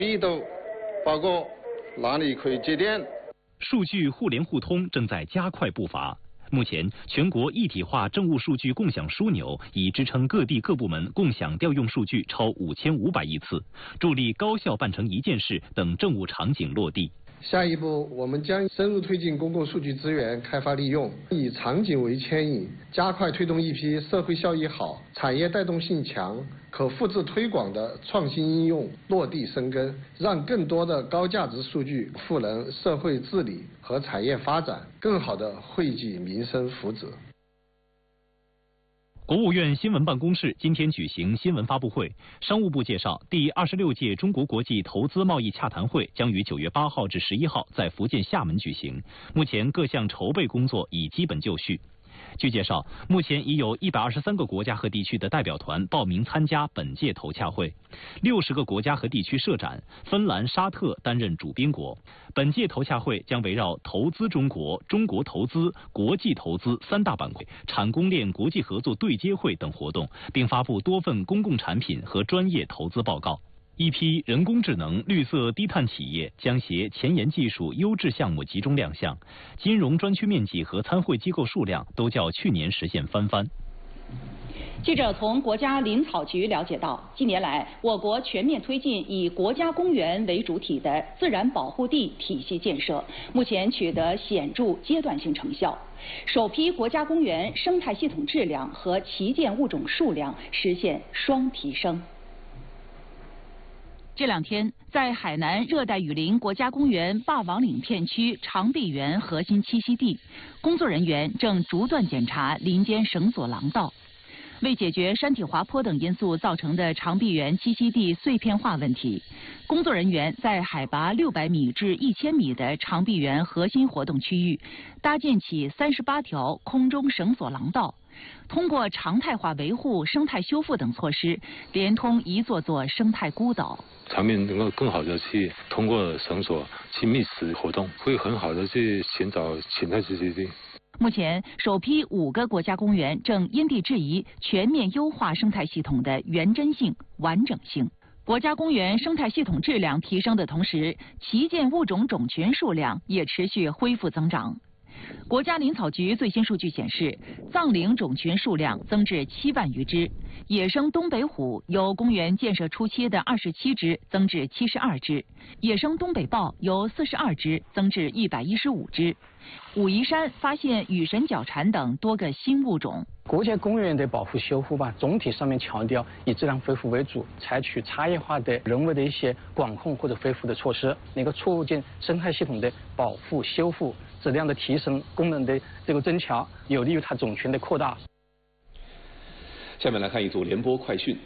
密度报告哪里可以节点。 数据互联互通正在加快步伐。目前，全国一体化政务数据共享枢纽已支撑各地各部门共享调用数据超5500亿次，助力高效办成一件事等政务场景落地。 下一步，我们将深入推进公共数据资源开发利用，以场景为牵引，加快推动一批社会效益好、产业带动性强、可复制推广的创新应用落地生根，让更多的高价值数据赋能社会治理和产业发展，更好地惠及民生福祉。 国务院新闻办公室今天举行新闻发布会，商务部介绍，第26届中国国际投资贸易洽谈会将于9月8号至11号在福建厦门举行，目前各项筹备工作已基本就绪。据介绍，目前已有123个国家和地区的代表团报名参加本届投洽会，60个国家和地区设展，芬兰、沙特担任主宾国。本届投洽会将围绕投资中国、中国投资、国际投资3大板块、产供链国际合作对接会等活动，并发布多份公共产品和专业投资报告。一批人工智能、绿色低碳企业将携前沿技术优质项目集中亮相，金融专区面积和参会机构数量都较去年实现翻番。 记者从国家林草局了解到，近年来，我国全面推进以国家公园为主体的自然保护地体系建设，目前取得显著阶段性成效。首批国家公园生态系统质量和旗舰物种数量实现双提升。这两天，在海南热带雨林国家公园霸王岭片区长臂猿核心栖息地，工作人员正逐段检查林间绳索廊道。为解决山体滑坡等因素造成的长臂猿栖息地碎片化问题，工作人员在海拔600米至1000米的长臂猿核心活动区域搭建起38条空中绳索廊道。通过常态化维护、生态修复等措施，连通一座座生态孤岛。 场面能够更好的去通过绳索去觅食活动，会很好的去寻找潜在栖息地。 目前，首批5个国家公园正因地制宜全面优化生态系统的原真性、完整性。国家公园生态系统质量提升的同时，旗舰物种种群数量也持续恢复增长。国家林草局最新数据显示，藏羚种群数量增至7万余只，野生东北虎由公园建设初期的27只增至72只，野生东北豹由42只增至115只。武夷山发现羽神角蝉等多个新物种。 国家公园的保护修复吧，总体上面强调以自然恢复为主，采取差异化的人为的一些管控或者恢复的措施，能够促进生态系统的保护修复、质量的提升、功能的这个增强，有利于它种群的扩大。 下面来看一组联播快讯。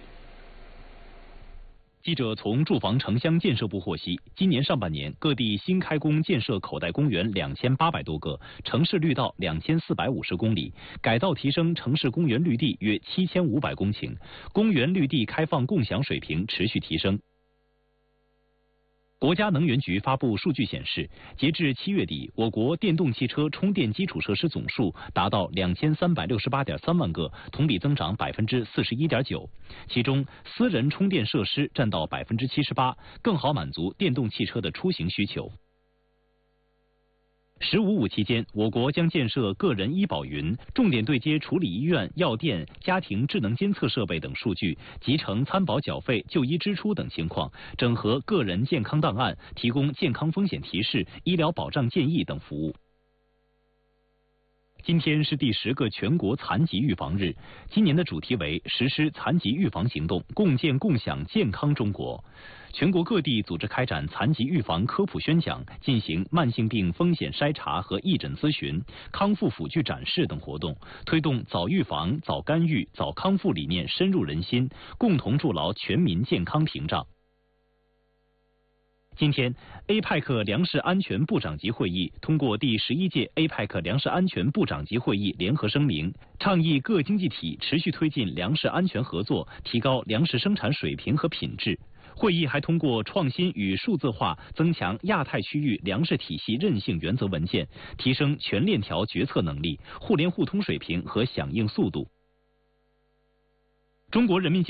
记者从住房城乡建设部获悉，今年上半年各地新开工建设口袋公园2800多个，城市绿道2450公里，改造提升城市公园绿地约7500公顷，公园绿地开放共享水平持续提升。国家能源局发布数据显示，截至7月底，我国电动汽车充电基础设施总数达到2368.3万个，同比增长41.9%。其中，私人充电设施占到78%，更好满足电动汽车的出行需求。“15+5”期间，我国将建设个人医保云，重点对接处理医院、药店、家庭智能监测设备等数据，集成参保缴费、就医支出等情况，整合个人健康档案，提供健康风险提示、医疗保障建议等服务。今天是第10个全国残疾预防日，今年的主题为实施残疾预防行动，共建共享健康中国。全国各地组织开展残疾预防科普宣讲，进行慢性病风险筛查和义诊咨询、康复辅具展示等活动，推动早预防、早干预、早康复理念深入人心，共同筑牢全民健康屏障。今天 ，APEC 粮食安全部长级会议通过第11届 APEC 粮食安全部长级会议联合声明，倡议各经济体持续推进粮食安全合作，提高粮食生产水平和品质。会议还通过创新与数字化增强亚太区域粮食体系韧性原则文件，提升全链条决策能力、互联互通水平和响应速度。中国人民